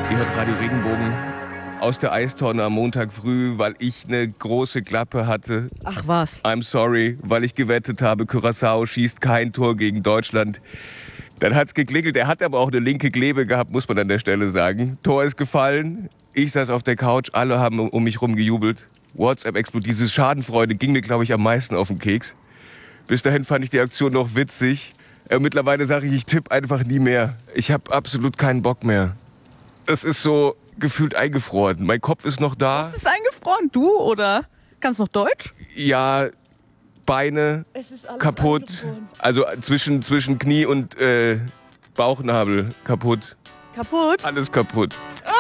Ihr hört Radio Regenbogen aus der Eistonne am Montag früh, weil ich eine große Klappe hatte. Ach was. I'm sorry, weil ich gewettet habe, Curaçao schießt kein Tor gegen Deutschland. Dann hat's geklingelt. Er hat aber auch eine linke Klebe gehabt, muss man an der Stelle sagen. Tor ist gefallen. Ich saß auf der Couch, alle haben um mich rum gejubelt. WhatsApp explodiert. Diese Schadenfreude ging mir, glaube ich, am meisten auf den Keks. Bis dahin fand ich die Aktion noch witzig. Mittlerweile sage ich tippe einfach nie mehr. Ich habe absolut keinen Bock mehr. Das ist so gefühlt eingefroren. Mein Kopf ist noch da. Was ist eingefroren? Du oder? Kannst du noch Deutsch? Ja, Beine Es ist alles kaputt. eingefroren. Also zwischen Knie und Bauchnabel kaputt. Kaputt? Alles kaputt.